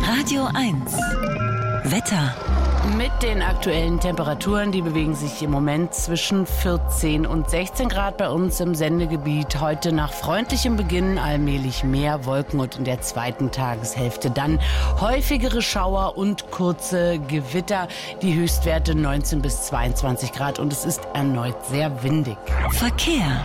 Radio 1 Wetter. Mit den aktuellen Temperaturen, die bewegen sich im Moment zwischen 14 und 16 Grad bei uns im Sendegebiet. Heute nach freundlichem Beginn allmählich mehr Wolken und in der zweiten Tageshälfte dann häufigere Schauer und kurze Gewitter. Die Höchstwerte 19 bis 22 Grad und es ist erneut sehr windig. Verkehr.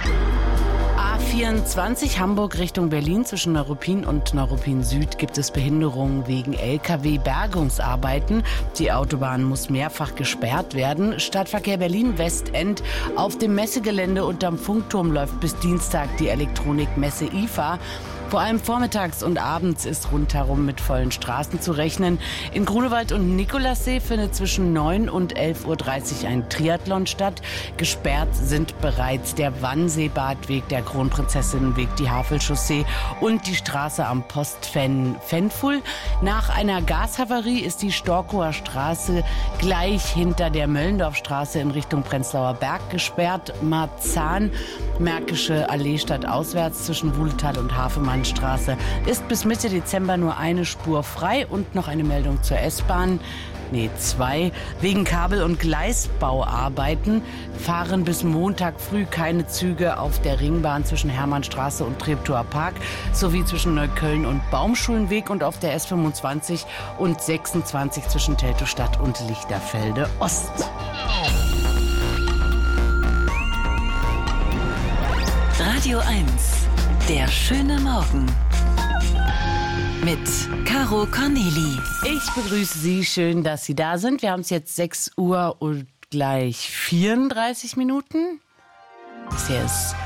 A24 Hamburg Richtung Berlin zwischen Neuruppin und Neuruppin Süd gibt es Behinderungen wegen LKW-Bergungsarbeiten. Die Autobahn muss mehrfach gesperrt werden. Stadtverkehr Berlin-Westend. Auf dem Messegelände unterm Funkturm läuft bis Dienstag die Elektronikmesse IFA. Vor allem vormittags und abends ist rundherum mit vollen Straßen zu rechnen. In Grunewald und Nikolassee findet zwischen 9 und 11.30 Uhr ein Triathlon statt. Gesperrt sind bereits der Wannseebadweg, der Kronprinzessinnenweg, die Havelchaussee und die Straße am Postfenful. Nach einer Gashavarie ist die Storkower Straße gleich hinter der Möllendorfstraße in Richtung Prenzlauer Berg gesperrt. Marzahn, Märkische Allee stadtauswärts zwischen Wuhletal und Hafemannstraße ist bis Mitte Dezember nur eine Spur frei und noch eine Meldung zur S-Bahn. Zwei. Wegen Kabel- und Gleisbauarbeiten fahren bis Montag früh keine Züge auf der Ringbahn zwischen Hermannstraße und Treptower Park sowie zwischen Neukölln und Baumschulenweg und auf der S25 und 26 zwischen Teltowstadt und Lichterfelde Ost. Radio 1, der schöne Morgen. Mit Caro Corneli. Ich begrüße Sie, schön, dass Sie da sind. Wir haben es jetzt 6 Uhr und gleich 34 Minuten. Bisher ist